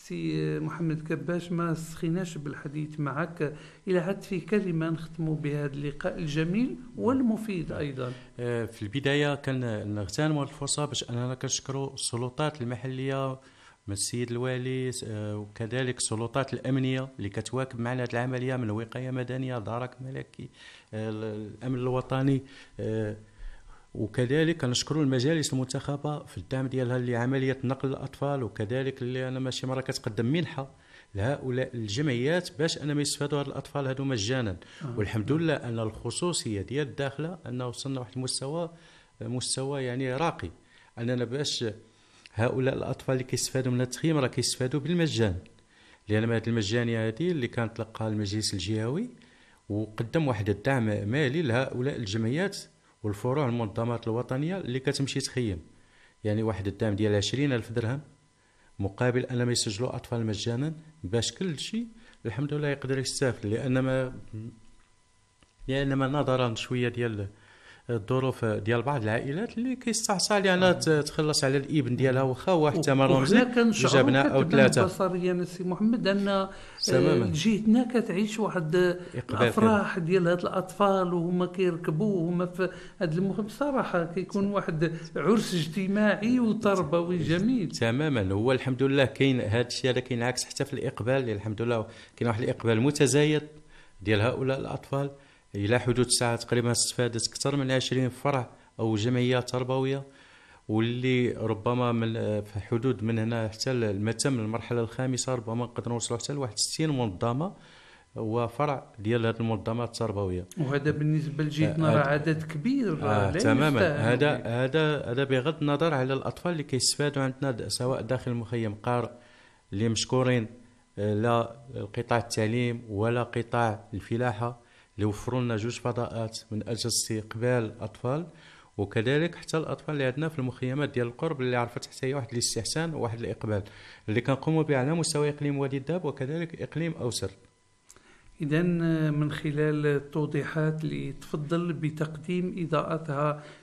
سي محمد كباش، ما سخيناش بالحديث معك إلى حد في كلمة نختم بهذا اللقاء الجميل والمفيد أيضا. في البداية كان نغتنم الفرصة باش أننا كنشكروا السلطات المحلية من السيد الوالي، وكذلك السلطات الأمنية اللي كتواكب معنا هذه العملية، من وقاية مدنية، دارك ملكي، الأمن الوطني، وكذلك كنشكروا المجالس المنتخبة في الدعم ديالها لعملية نقل الأطفال، وكذلك اللي أنا ماشي مرة كتقدم منحة لهؤلاء الجمعيات باش أنا ما يستفادوا هذا الأطفال هذو مجانا. والحمد لله أن الخصوصية ديال الداخلة أن وصلنا واحد مستوى يعني راقي، أننا باش هؤلاء الأطفال اللي كيستفادوا من التخييم راه كيستفادوا بالمجان، لأن هذه المجانية هذه اللي كانت تلقاها المجلس الجهوي وقدم واحد الدعم مالي لهؤلاء الجمعيات والفروع المنظمات الوطنية اللي كتمشي تخيم، يعني واحد الدعم ديال 20,000 درهم مقابل أن ما يسجلوا أطفال مجانا باش كل شيء الحمد لله يقدر يستافد. لأن ما نظرا شوية ديال الظروف ديال بعض العائلات اللي كيستعصى عليها تخلص على الابن ديالها واخا واحد تمرن جوج ابناء او ثلاثه. بصريا سي محمد ان جهتنا كتعيش واحد الافراح ديال هاد الاطفال وهما كيركبوا وهما في هاد بصراحه كيكون واحد عرس اجتماعي وتربوي جميل تماما. هو الحمد لله كاين هذا الشيء هذا كينعكس حتى في الاقبال، الحمد لله كاين واحد الاقبال متزايد ديال هؤلاء الاطفال إلى حدود ساعة تقريبا استفادت أكثر من 20 فرع أو جمعية تربوية، واللي ربما في حدود من هنا حتى المتم المرحلة الخامسة ربما نقدر نوصلوا حتى لواحد 60 منظمة وفرع ديال هذه المنظمات التربوية. وهذا بالنسبة لجهتنا راه عدد كبير. تماما. هذا بغض النظر على الأطفال اللي كيستفادوا عندنا سواء داخل المخيم قار اللي مشكورين، لا قطاع التعليم ولا قطاع الفلاحة اللي وفروا لنا 2 فضاءات من اجل استقبال الاطفال، وكذلك حتى الاطفال اللي عندنا في المخيمات ديال القرب اللي عرفت حتى هي واحد الاستحسان وواحد الاقبال اللي كنقوموا به على مستوى اقليم وادي الداب وكذلك اقليم اوسر. اذا من خلال التوضيحات اللي تفضل بتقديم اضاءتها